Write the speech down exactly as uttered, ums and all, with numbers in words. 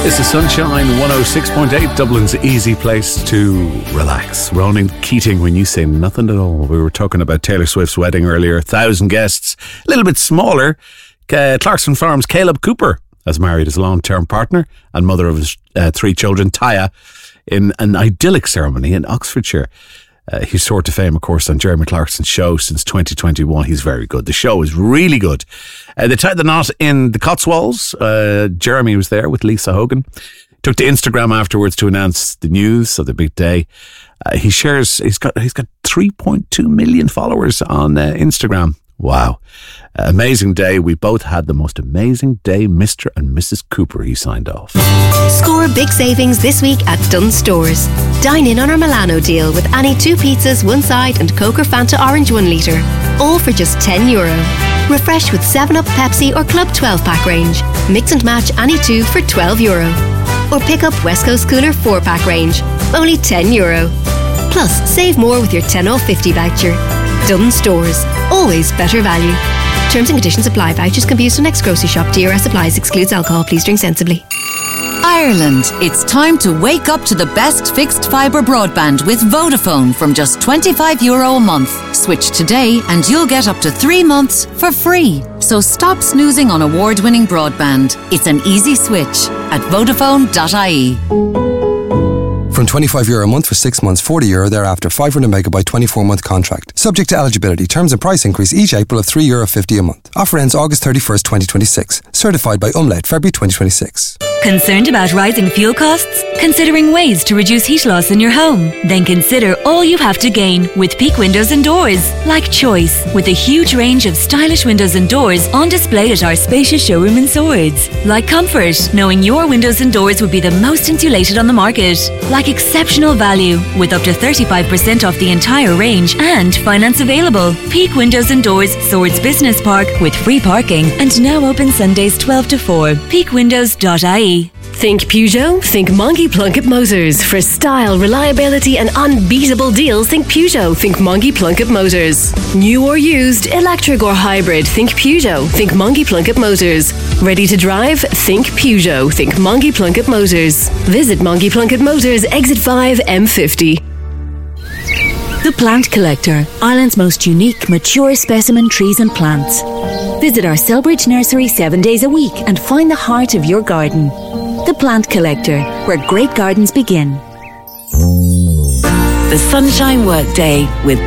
This is Sunshine one oh six point eight, Dublin's easy place to relax. Ronan Keating, when you say nothing at all. We were talking about Taylor Swift's wedding earlier. Thousand guests, a little bit smaller. Uh, Clarkson Farms' Caleb Cooper has married his long-term partner and mother of his uh, three children, Taya, in an idyllic ceremony in Oxfordshire. Uh, he's soared to fame, of course, on Jeremy Clarkson's show since twenty twenty-one. He's very good. The show is really good. Uh, they tied the knot in the Cotswolds. Uh, Jeremy was there with Lisa Hogan. Took to Instagram afterwards to announce the news of the big day. Uh, he shares. He's got. He's got three point two million followers on uh, Instagram. Wow. Uh, amazing day. We both had the most amazing day, Mister and Missus Cooper, he signed off. Score big savings this week at Dunnes Stores. Dine in on our Milano deal with any two pizzas, one side and Coke or Fanta Orange one litre. All for just ten euro. Refresh with seven up, Pepsi or Club twelve pack range. Mix and match any two for twelve euro. Or pick up West Coast Cooler four pack range. Only ten euro. Plus, save more with your ten off fifty voucher. Dunnes Stores. Always better value. Terms and conditions apply. Vouchers can be used on next grocery shop. D R S applies. Excludes alcohol. Please drink sensibly. Ireland. It's time to wake up to the best fixed fibre broadband with Vodafone from just twenty-five euro a month. Switch today and you'll get up to three months for free. So stop snoozing on award-winning broadband. It's an easy switch at Vodafone dot I E. From twenty-five euro a month for six months, forty euro thereafter, five hundred megabyte twenty-four month contract. Subject to eligibility. Terms and price increase each April of three euro fifty a month. Offer ends August thirty-first, twenty twenty-six. Certified by Umlaut, February twenty twenty-six. Concerned about rising fuel costs? Considering ways to reduce heat loss in your home? Then consider all you have to gain with Peak Windows and Doors. Like choice, with a huge range of stylish windows and doors on display at our spacious showroom in Swords. Like comfort, knowing your windows and doors would be the most insulated on the market. Like exceptional value, with up to thirty-five percent off the entire range and finance available. Peak Windows and Doors, Swords Business Park, with free parking and now open Sundays twelve to four. peak windows dot I E. Think Peugeot? Think Mongie Plunkett Motors. For style, reliability and unbeatable deals, think Peugeot. Think Mongie Plunkett Motors. New or used, electric or hybrid, think Peugeot. Think Mongie Plunkett Motors. Ready to drive? Think Peugeot. Think Mongie Plunkett Motors. Visit Mongie Plunkett Motors, Exit five, M fifty. The Plant Collector, Ireland's most unique, mature specimen trees and plants. Visit our Selbridge nursery seven days a week and find the heart of your garden. The Plant Collector, where great gardens begin. The Sunshine Workday with